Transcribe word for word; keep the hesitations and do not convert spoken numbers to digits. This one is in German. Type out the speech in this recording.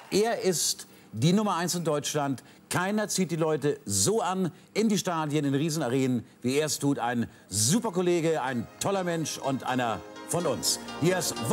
Er ist die Nummer eins in Deutschland. Keiner zieht die Leute so an in die Stadien, in Riesenarenen, wie er es tut. Ein super Kollege, ein toller Mensch und einer von uns. Hier ist